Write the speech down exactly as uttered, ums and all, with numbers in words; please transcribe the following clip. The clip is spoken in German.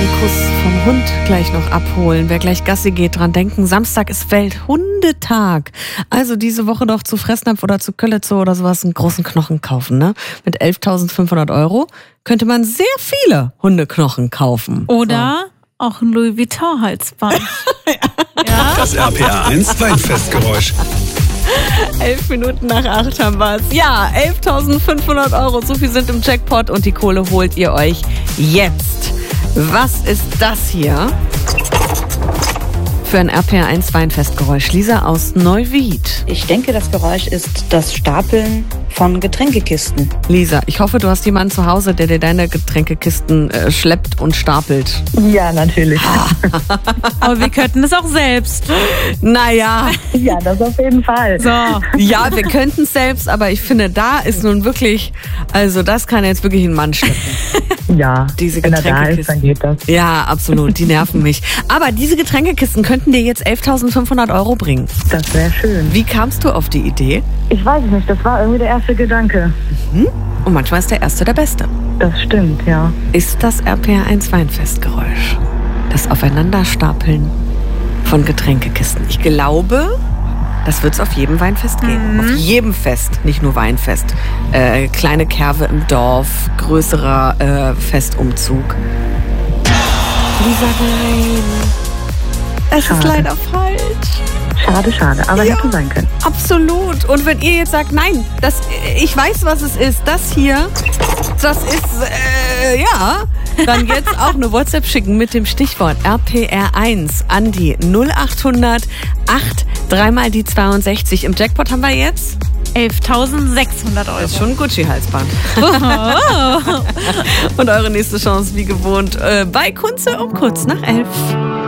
einen Kuss vom Hund gleich noch abholen. Wer gleich Gassi geht, dran denken. Samstag ist Welthundetag. Also diese Woche doch zu Fressnapf oder zu Köllezoo oder sowas einen großen Knochen kaufen. Ne? Mit elftausendfünfhundert Euro könnte man sehr viele Hundeknochen kaufen. Oder so. Auch ein Louis Vuitton-Halsband. Ja. Das R P R eins Weinfestgeräusch. Elf Minuten nach acht haben wir es. Ja, elftausendfünfhundert Euro, so viel sind im Jackpot und die Kohle holt ihr euch jetzt. Was ist das hier? Für ein R P R eins Weinfestgeräusch. Lisa aus Neuwied. Ich denke, das Geräusch ist das Stapeln von Getränkekisten. Lisa, ich hoffe, du hast jemanden zu Hause, der dir deine Getränkekisten äh, schleppt und stapelt. Ja, natürlich. Aber wir könnten es auch selbst. Naja. Ja, das auf jeden Fall. So. Ja, wir könnten es selbst, aber ich finde, da ist nun wirklich, also das kann jetzt wirklich ein Mann schleppen. Ja, diese wenn er da ist, Getränkekisten. dann geht das. Ja, absolut, die nerven mich. Aber diese Getränkekisten könnten dir jetzt elftausendfünfhundert Euro bringen. Das wäre schön. Wie kamst du auf die Idee? Ich weiß es nicht, das war irgendwie der erste Gedanke. Mhm. Und manchmal ist der Erste der Beste. Das stimmt, ja. Ist das R P R eins Weinfestgeräusch? Das Aufeinanderstapeln von Getränkekisten. Ich glaube, das wird es auf jedem Weinfest geben. Mhm. Auf jedem Fest, nicht nur Weinfest. Äh, kleine Kerwe im Dorf, größerer äh, Festumzug. Lisa, nein. Es Schade. ist leider falsch. Schade, schade, aber Ja. hätte sein können. Absolut. Und wenn ihr jetzt sagt, nein, das, ich weiß, was es ist, das hier, das ist, äh, ja, dann jetzt auch eine WhatsApp schicken mit dem Stichwort R P R eins an die null achthundert acht dreimal die zweiundsechzig. Im Jackpot haben wir jetzt elftausendsechshundert Euro. das ist schon ein Gucci-Halsband. Und eure nächste Chance, wie gewohnt, äh, bei Kunze um kurz nach elf.